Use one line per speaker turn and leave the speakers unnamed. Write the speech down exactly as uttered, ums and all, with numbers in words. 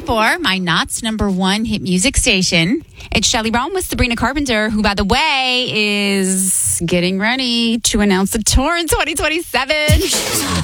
ninety-four, my Knott's number one hit music station. It's Shelley Rome with Sabrina Carpenter, who, by the way, is getting ready to announce the tour in twenty twenty-seven.